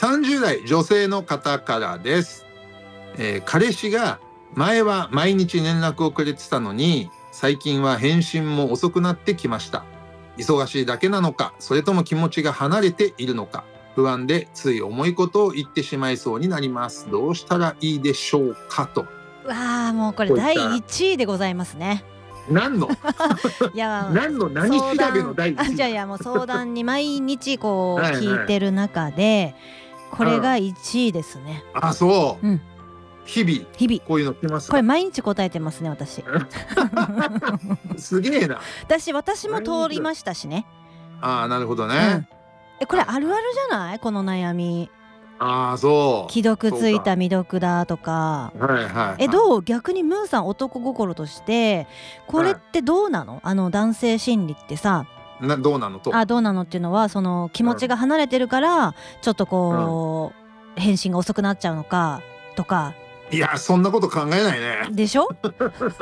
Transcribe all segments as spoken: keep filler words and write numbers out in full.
さんじゅう代女性の方からです。えー、彼氏が前は毎日連絡をくれてたのに、最近は返信も遅くなってきました。忙しいだけなのか、それとも気持ちが離れているのか、不安でつい重いことを言ってしまいそうになります。どうしたらいいでしょうかと。 うわー、もうこれだいいちいでございますね。 何のいや何の何調べのだいいちい。 あじゃあいやもう相談に毎日こうはいはい聞いてる中でこれがいちいですね。 あ、そう、 うん、 日々 日々 こういうの来ますか。 これ毎日答えてますね私。 すげえな。 私私も通りましたしね。 ああ、なるほどね、 うん、えこれあるあるじゃない、この悩み。 ああ、そう既読ついた未読だとか。 はいはい、はい、 えどう、逆にムーさん男心としてこれってどうなの、はい、あの男性心理ってさ、 などうなのとあどうなのっていうのは、その気持ちが離れてるからちょっとこう、うん、返信が遅くなっちゃうのかとか。 いやそんなこと考えないね。 でしょ、うん、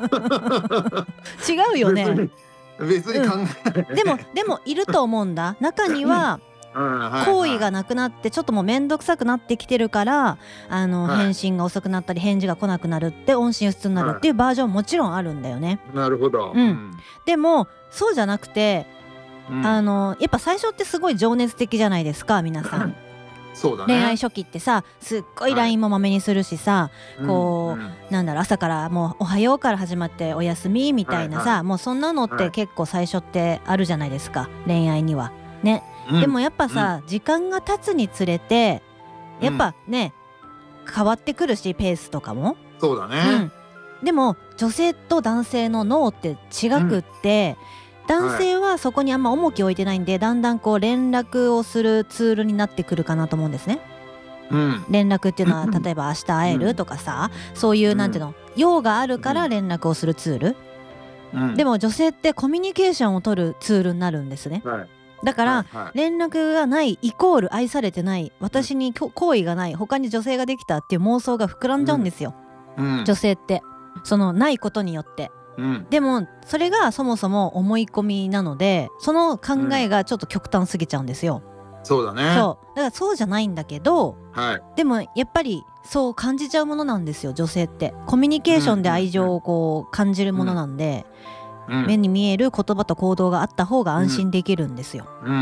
違うよね。 別に考えない、ね、 うん、でもでもいると思うんだ。中には行為がなくなってちょっともうめんどくさくなってきてるからあの、はい、返信が遅くなったり返事が来なくなるって音信不通になるっていうバージョンもちろんあるんだよね。 なるほど、 うんうん、でもそうじゃなくて、 うん、 あのやっぱ最初ってすごい情熱的じゃないですか皆さん。 そうだね、 恋愛初期ってさすっごい ライン もまめにするしさ、はい、こう、うんうん、なんだろう朝からもうおはようから始まっておやすみみたいなさ、はいはい、もうそんなのって結構最初ってあるじゃないですか恋愛にはね。うん、でもやっぱさ、うん、時間が経つにつれてやっぱね、うん、変わってくるしペースとかも。 そうだね、 うん、でも女性と男性の脳って違くって、うん、男性はそこにあんま重きを置いてないんで、はい、だんだんこう連絡をするツールになってくるかなと思うんですね。うん、連絡っていうのは例えば明日会えるとかさ、うん、そういうなんていうの用があるから連絡をするツール、うん、でも女性ってコミュニケーションを取るツールになるんですね、はい、だから、はいはい、連絡がないイコール愛されてない、私に好意がない、他に女性ができたっていう妄想が膨らんじゃうんですよ、うん、女性ってそのないことによって、うん、でもそれがそもそも思い込みなのでその考えがちょっと極端すぎちゃうんですよ、うん、そうだね。そうだからそうじゃないんだけど、はい、でもやっぱりそう感じちゃうものなんですよ女性って。コミュニケーションで愛情をこう感じるものなんで、うん、目に見える言葉と行動があった方が安心できるんですよ、うんうんうん、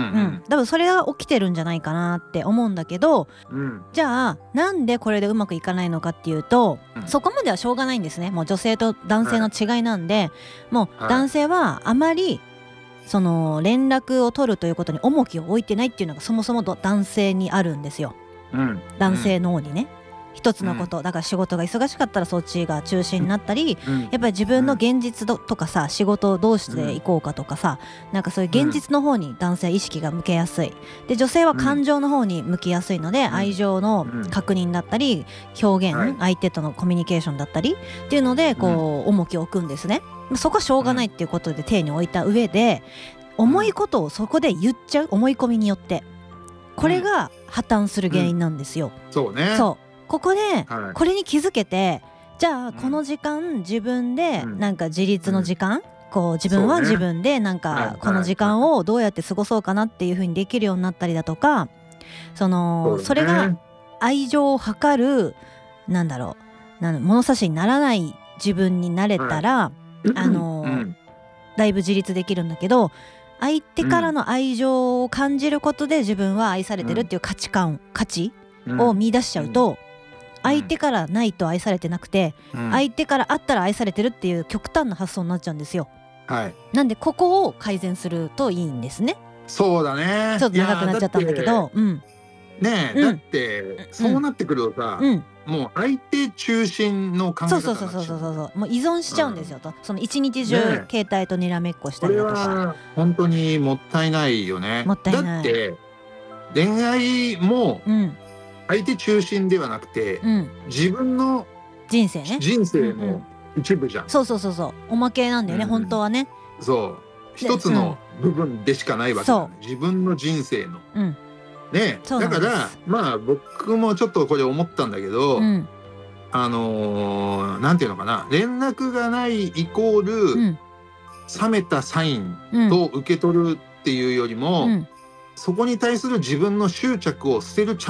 多分それが起きてるんじゃないかなって思うんだけど、うん、じゃあなんでこれでうまくいかないのかっていうと、うん、そこまではしょうがないんですね。もう女性と男性の違いなんで、はい、もう男性はあまりその連絡を取るということに重きを置いてないっていうのがそもそも男性にあるんですよ、うん、男性脳にね、一つのこと、うん、だから仕事が忙しかったらそっちが中心になったり、うん、やっぱり自分の現実とかさ仕事をどうしていこうかとかさ、なんかそういう現実の方に男性は意識が向けやすいで、女性は感情の方に向きやすいので、うん、愛情の確認だったり表現、うん、相手とのコミュニケーションだったりっていうのでこう、うん、重きを置くんですね。そこはしょうがないっていうことで手に置いた上で重いことをそこで言っちゃう、思い込みによって、これが破綻する原因なんですよ、うん、そうね。そうここでこれに気づけて、じゃあこの時間自分でなんか自立の時間、こう自分は自分でなんかこの時間をどうやって過ごそうかなっていう風にできるようになったりだとか、そのそれが愛情を図るなんだろうなん物差しにならない自分になれたら、あのだいぶ自立できるんだけど、相手からの愛情を感じることで自分は愛されてるっていう価値観価値を見出しちゃうと、相手からないと愛されてなくて、うん、相手からあったら愛されてるっていう極端な発想になっちゃうんですよ、はい、なんでここを改善するといいんですね。そうだね。ちょっと長くなっちゃったんだけど、うん、ねえ、うん、だってそうなってくるとさ、うん、もう相手中心の考え方になっちゃう。そうそうそうそうそう、もう依存しちゃうんですよ、うん、とその一日中、ね、携帯とにらめっこしたりだとか。これは本当にもったいないよね。もったいない。だって恋愛も、うん相手中心ではなくて、うん、自分の人生ね、人生の一部じゃん、うんうん、そうそうそうそう、おまけなんだよね、うん、本当はね。そう一つの部分でしかないわけだ、ね、自分の人生の、うん、ね、だからまあ僕もちょっとこれ思ったんだけど、うん、あのー、なんていうのかな、連絡がないイコール、うん、冷めたサインと受け取るっていうよりも、うん、そこに対する自分の執着を捨てるチャンス